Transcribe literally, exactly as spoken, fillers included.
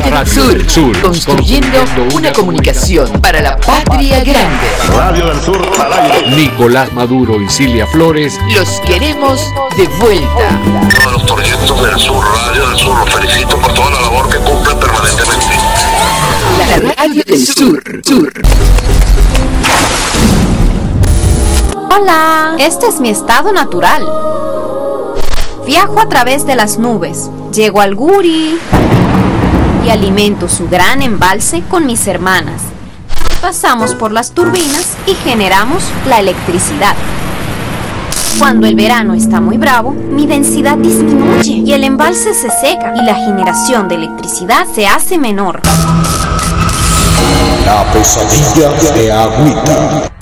del Sur, Sur, construyendo una comunicación para la patria grande. Radio del Sur al aire. Nicolás Maduro y Cilia Flores Los queremos de vuelta. Todos los proyectos del Sur, Radio del Sur, los felicito por toda la labor que cumplen permanentemente. La Radio del Sur, Sur. Hola, este es mi estado natural. Viajo a través de las nubes, llego al Guri y alimento su gran embalse con mis hermanas. Pasamos por las turbinas y generamos la electricidad. Cuando el verano está muy bravo, mi densidad disminuye y el embalse se seca y la generación de electricidad se hace menor. La pesadilla de Agüita.